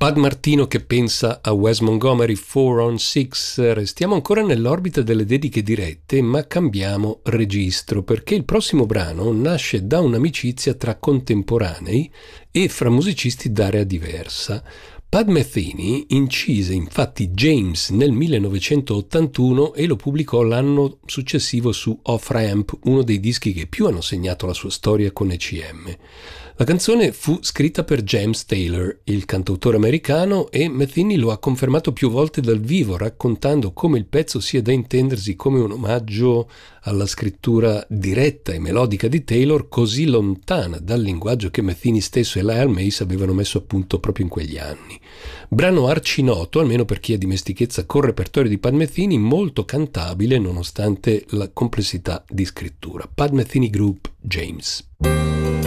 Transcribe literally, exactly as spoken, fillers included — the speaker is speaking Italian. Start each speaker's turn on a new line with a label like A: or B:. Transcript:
A: Pat Martino che pensa a Wes Montgomery, four on six. Restiamo ancora nell'orbita delle dediche dirette, ma cambiamo registro, perché il prossimo brano nasce da un'amicizia tra contemporanei e fra musicisti d'area diversa. Pat Metheny incise infatti James nel millenovecentottantuno e lo pubblicò l'anno successivo su Off Ramp, uno dei dischi che più hanno segnato la sua storia con E C M. La canzone fu scritta per James Taylor, il cantautore americano, e Metheny lo ha confermato più volte dal vivo, raccontando come il pezzo sia da intendersi come un omaggio alla scrittura diretta e melodica di Taylor, così lontana dal linguaggio che Metheny stesso e Lyle Mace avevano messo a punto proprio in quegli anni. Brano arcinoto, almeno per chi ha dimestichezza col repertorio di Pat Metheny, molto cantabile nonostante la complessità di scrittura. Pat Metheny Group, James.